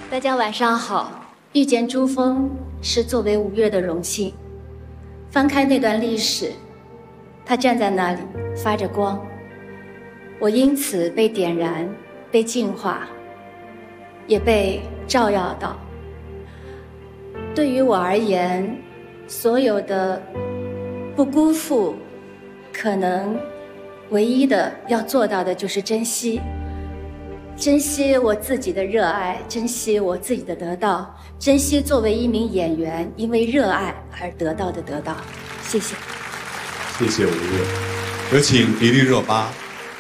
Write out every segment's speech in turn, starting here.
大家晚上好，遇见珠峰是作为5月的荣幸。翻开那段历史，他站在那里发着光，我因此被点燃，被净化，也被照耀到。对于我而言，所有的不辜负，可能唯一的要做到的就是珍惜。珍惜我自己的热爱，珍惜我自己的得到，珍惜作为一名演员因为热爱而得到的得到。谢谢。 谢谢5月，有请迪丽热巴。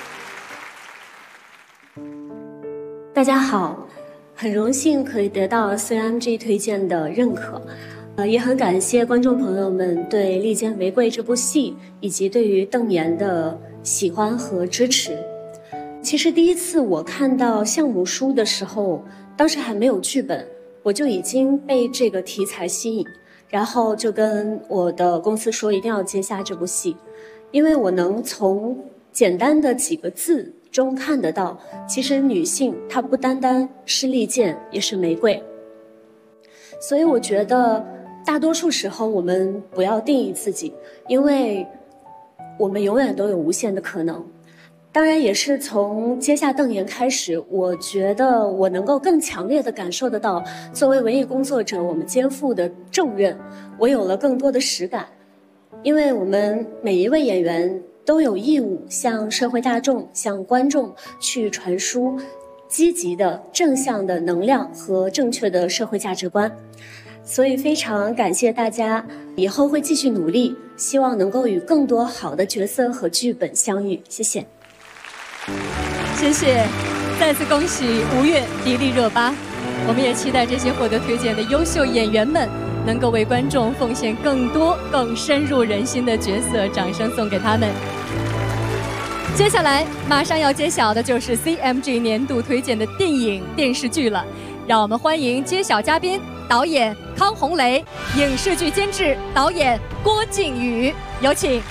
大家好，很荣幸可以得到 CMG 推荐的认可，也很感谢观众朋友们对《利剑玫瑰》这部戏以及对于邓妍的喜欢和支持。其实第一次我看到项目书的时候，当时还没有剧本，我就已经被这个题材吸引，然后就跟我的公司说一定要接下这部戏，因为我能从简单的几个字中看得到，其实女性她不单单是利剑，也是玫瑰。所以我觉得大多数时候我们不要定义自己，因为我们永远都有无限的可能。当然也是从接下邓妍开始，我觉得我能够更强烈地感受得到，作为文艺工作者我们肩负的重任，我有了更多的实感。因为我们每一位演员都有义务向社会大众、向观众去传输积极的、正向的能量和正确的社会价值观。所以非常感谢大家，以后会继续努力，希望能够与更多好的角色和剧本相遇。谢谢。 谢谢，再次恭喜5月、迪丽热巴。我们也期待这些获得推荐的优秀演员们能够为观众奉献更多、更深入人心的角色，掌声送给他们。接下来马上要揭晓的就是 CMG 年度推荐的电影、电视剧了，让我们欢迎揭晓嘉宾导演康洪雷，影视剧监制导演郭靖宇，有请。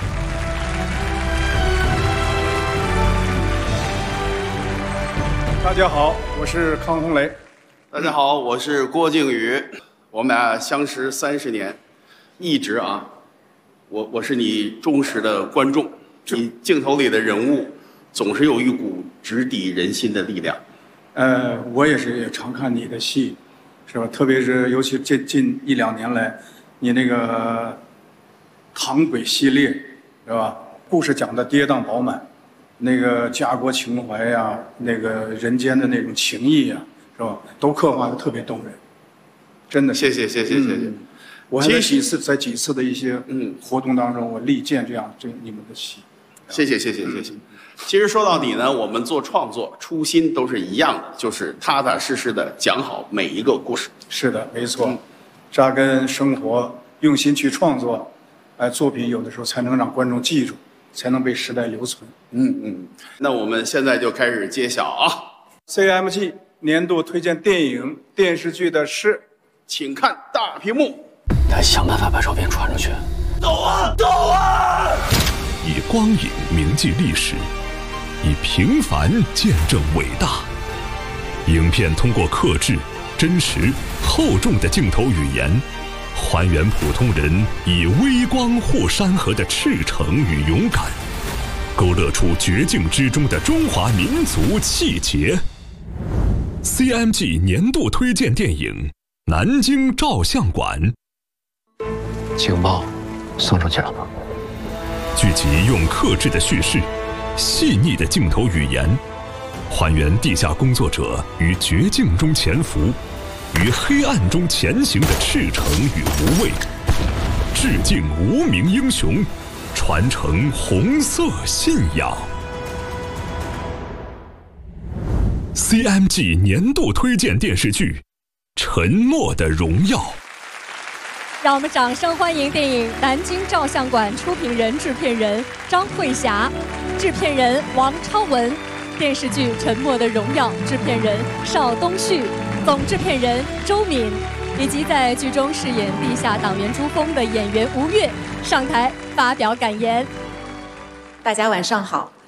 大家好，我是康洪雷。 大家好，我是郭靖宇。我们俩相识30年，一直啊，我是你忠实的观众。你镜头里的人物，总是有一股直抵人心的力量。 我也常看你的戏，是吧？特别是尤其这近1、2年来，你那个唐鬼系列，是吧？故事讲的跌宕饱满。那个家国情怀呀，那个人间的那种情谊呀，是吧？都刻画的特别动人，真的。 谢谢。 我还在几次的一些活动当中，我力荐这你们的戏。 谢谢。其实说到底呢，我们做创作初心都是一样的，就是踏踏实实的讲好每一个故事。 是的，没错，扎根生活，用心去创作，作品有的时候才能让观众记住。才能被时代留存。 那我们现在就开始揭晓啊 ！CMG 年度推荐电影、电视剧的是， 请看大屏幕。 得想办法把照片传出去。 走啊！ 以光影铭记历史，以平凡见证伟大。影片通过克制、真实、厚重的镜头语言。还原普通人以微光护山河的赤诚与勇敢，勾勒出绝境之中的中华民族气节。CMG 年度推荐电影《南京照相馆》。 情报送出去了吗？ 剧集用克制的叙事、细腻的镜头语言，还原地下工作者于绝境中潜伏。于黑暗中前行的赤诚与无畏，致敬无名英雄，传承红色信仰。CMG 年度推荐电视剧《沉默的荣耀》。 让我们掌声欢迎电影《南京照相馆》出品人、制片人张慧霞，制片人王超文，电视剧《沉默的荣耀》制片人邵东旭。总制片人周敏，以及在剧中饰演地下党员珠峰的演员吴越上台发表感言。 大家晚上好，